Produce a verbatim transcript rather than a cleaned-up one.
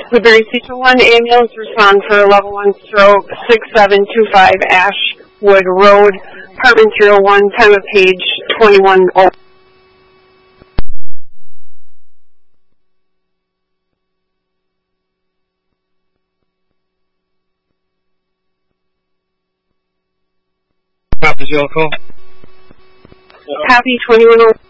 Woodbury C two one ambulance respond for a level one stroke, six seven two five Ashwood Road, apartment zero one, time of page twenty-one oh. Copy, zero call. Copy twenty-one oh.